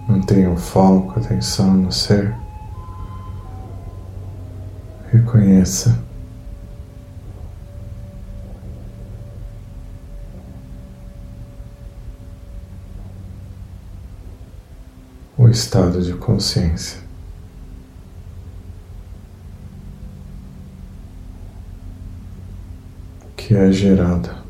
Mantenha o foco, a atenção no ser. Reconheça o estado de consciência que é gerado